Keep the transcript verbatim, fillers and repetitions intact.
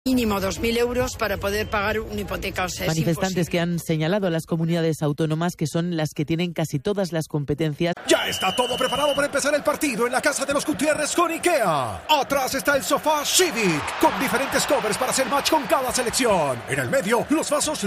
Mínimo dos mil euros para poder pagar una hipoteca. O sea, manifestantes que han señalado a las comunidades autónomas que son las que tienen casi todas las competencias. Ya está todo preparado para empezar el partido en la casa de los Gutiérrez con IKEA. Atrás está el sofá Civic con diferentes covers para hacer match con cada selección. En el medio, los vasos